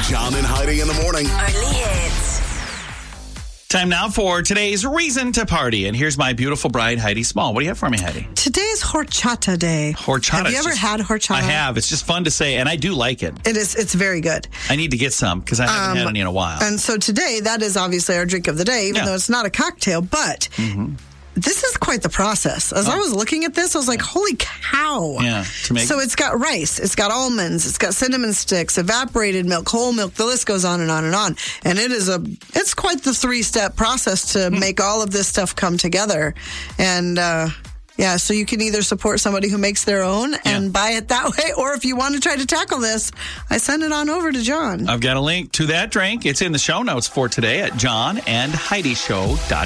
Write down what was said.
John and Heidi in the morning. Only hits. Time now for today's reason to party. And here's my beautiful bride, Heidi Small. What do you have for me, Heidi? Today's horchata day. Horchata. Have you ever had horchata? I have. It's just fun to say, and I do like it. It's very good. I need to get some because I haven't had any in a while. And so today, that is obviously our drink of the day, even though it's not a cocktail. But this is quite the process. As I was looking at this, I was like, holy cow. Yeah. So it's got rice, it's got almonds, it's got cinnamon sticks, evaporated milk, whole milk. The list goes on and on and on. And it's quite the 3-step process to make all of this stuff come together. And, so you can either support somebody who makes their own and buy it that way, or if you want to try to tackle this, I send it on over to John. I've got a link to that drink. It's in the show notes for today at johnandheidishow.com.